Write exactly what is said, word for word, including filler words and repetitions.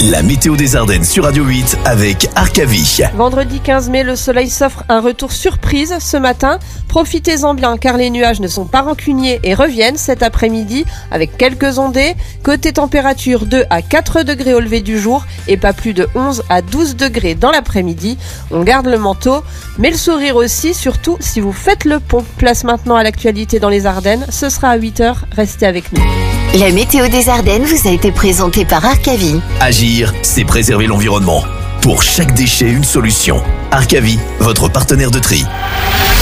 La météo des Ardennes sur Radio huit avec Arcavi. Vendredi quinze mai, le soleil s'offre un retour surprise ce matin. Profitez-en bien car les nuages ne sont pas rancuniers et reviennent cet après-midi avec quelques ondées. Côté température, deux à quatre degrés au lever du jour et pas plus de onze à douze degrés dans l'après-midi. On garde le manteau, mais le sourire aussi, surtout si vous faites le pont. Place maintenant à l'actualité dans les Ardennes. Ce sera à huit heures. Restez avec nous. La météo des Ardennes vous a été présentée par Arcavi. Agir, c'est préserver l'environnement. Pour chaque déchet, une solution. Arcavi, votre partenaire de tri.